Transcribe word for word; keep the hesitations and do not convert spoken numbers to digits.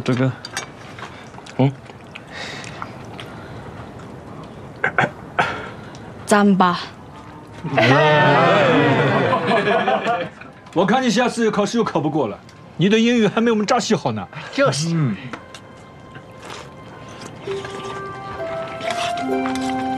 这个，嗯， 糌粑。 我看你下次考试又考不过了，你的英语还没我们扎西好呢。 就是。嗯